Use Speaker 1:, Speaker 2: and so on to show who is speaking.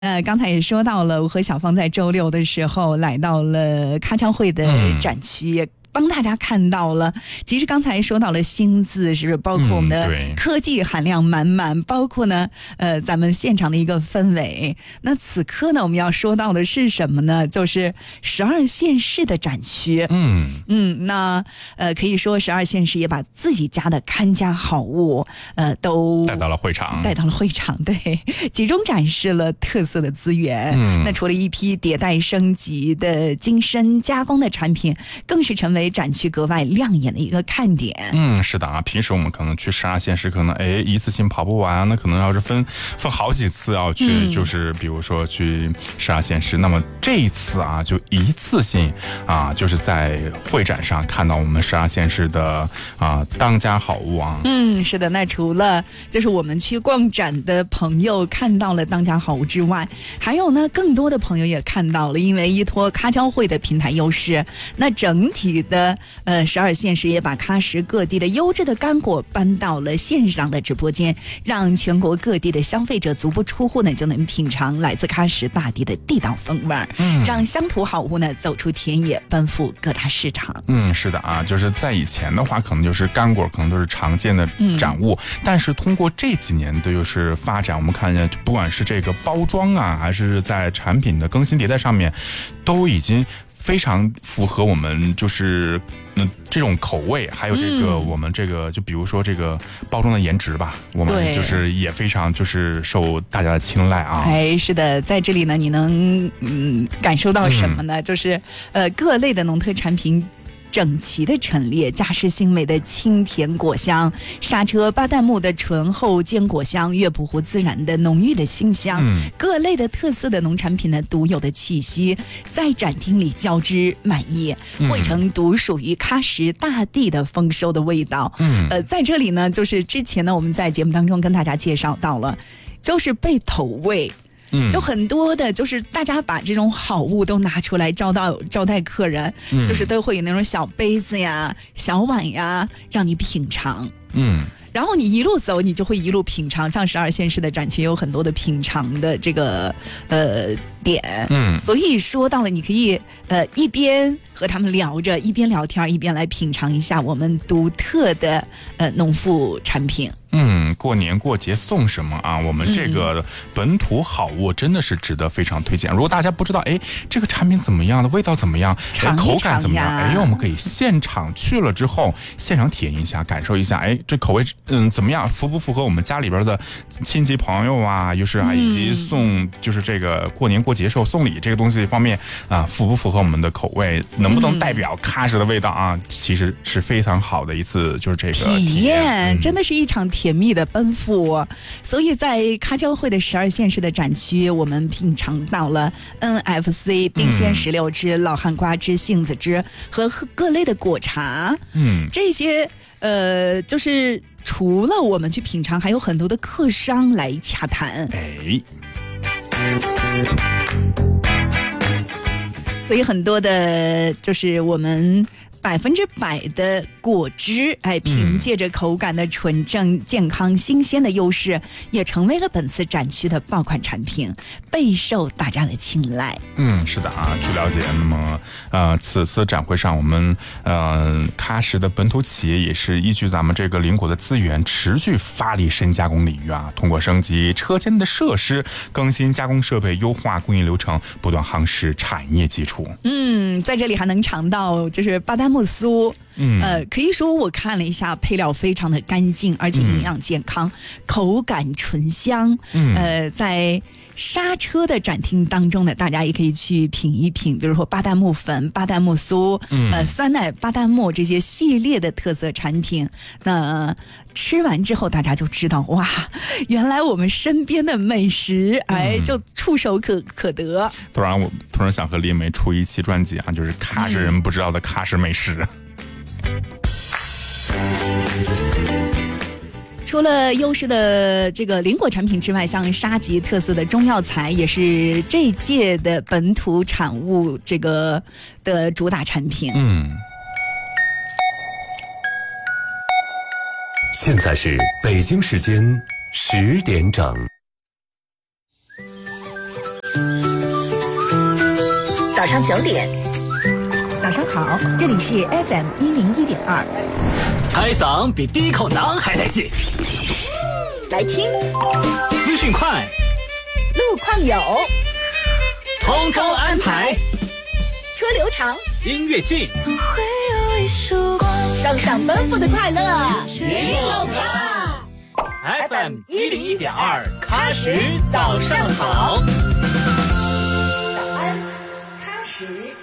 Speaker 1: 刚才也说到了，我和小芳在周六的时候来到了咖枪会的展区。帮大家看到了，其实刚才说到了新字，是不是包括我们的科技含量满满，包括呢咱们现场的一个氛围。那此刻呢我们要说到的是什么呢？就是12县市的展区。那可以说12县市也把自己家的看家好物都带到了会场，对，集中展示了特色的资源。那除了一批迭代升级的精深加工的产品，更是成为展区格外亮眼的一个看点。
Speaker 2: 是的啊，平时我们可能去12县市，可能一次性跑不完，那可能要是分好几次要去，就是比如说去12县市。那么这一次啊，就一次性啊，就是在会展上看到我们12县市的当家好物啊。
Speaker 1: 是的，那除了就是我们去逛展的朋友看到了当家好物之外，还有呢更多的朋友也看到了，因为依托咖交会的平台优势，那整体的12县市也把喀什各地的优质的干果搬到了线上的直播间，让全国各地的消费者足不出户呢就能品尝来自喀什大地的地道风味，让乡土好物呢走出田野，奔赴各大市场。
Speaker 2: 是的啊，就是在以前的话，可能就是干果可能都是常见的展物，但是通过这几年的就是发展，我们看见不管是这个包装啊，还是在产品的更新迭代上面，都已经非常符合我们就是这种口味，还有这个我们这个就比如说这个包装的颜值吧，我们就是也非常就是受大家的青睐啊。
Speaker 1: 是的，在这里呢你能感受到什么呢？就是各类的农特产品整齐的陈列，家世新美的清甜果香，刹车巴旦木的醇厚坚果香，乐谱湖自然的浓郁的馨香，各类的特色的农产品的独有的气息，在展厅里交织满溢，汇成独属于喀什大地的丰收的味道。在这里呢，就是之前呢我们在节目当中跟大家介绍到了，就是被投喂。就很多的就是大家把这种好物都拿出来招待客人，就是都会有那种小杯子呀小碗呀让你品尝。然后你一路走，你就会一路品尝，像12县市的展区有很多的品尝的这个点。所以说到了你可以一边和他们聊着，一边聊天，一边来品尝一下我们独特的农副产品。
Speaker 2: 过年过节送什么啊？我们这个本土好物真的是值得非常推荐。如果大家不知道这个产品怎么样的，味道怎么样，口感怎么样，我们可以现场去了之后现场体验一下，感受一下这口味怎么样，符不符合我们家里边的亲戚朋友啊，就是以及送就是这个过年过节时候送礼这个东西方面啊，符不符合我们的口味，能不能代表喀什的味道啊？其实是非常好的一次就是这个体验，
Speaker 1: 真的是一场甜蜜的奔赴。所以在咖交会的12县市的展区，我们品尝到了 NFC 冰鲜石榴汁、老汉瓜汁、杏子汁和各类的果茶。这些就是除了我们去品尝，还有很多的客商来洽谈。所以很多的就是我们100%的果汁，凭借着口感的纯正、健康、新鲜的优势，也成为了本次展区的爆款产品，备受大家的青睐。
Speaker 2: 是的啊，据了解，那么此次展会上，我们喀什的本土企业也是依据咱们这个邻国的资源，持续发力深加工领域啊，通过升级车间的设施、更新加工设备、优化工艺流程，不断夯实产业基础。
Speaker 1: 在这里还能尝到就是巴旦木酥。可以说我看了一下，配料非常的干净，而且营养健康，口感醇香。在刹车的展厅当中呢，大家也可以去品一品，比如说巴旦木粉、巴旦木酥、酸奶巴旦木这些系列的特色产品。那吃完之后，大家就知道哇，原来我们身边的美食就触手可得。
Speaker 2: 突然想和李梅出一期专辑啊，就是喀什人不知道的喀什美食。
Speaker 1: 除了优势的这个邻国产品之外，像沙棘特色的中药材也是这一届的本土产物这个的主打产品。
Speaker 3: 现在是北京时间10点整。 早上9点。
Speaker 1: 早上好，这里是 FM 101.2。
Speaker 4: 开嗓比第一口馕还得劲。
Speaker 3: 来听，
Speaker 4: 资讯快，
Speaker 3: 路况有，
Speaker 4: 通通安排。
Speaker 3: 车流长，
Speaker 4: 音乐静，
Speaker 5: 总会有一束光，
Speaker 3: 双向奔赴的快乐。
Speaker 4: 娱乐吧 FM 101.2，喀什早上好。
Speaker 3: 早安，喀什。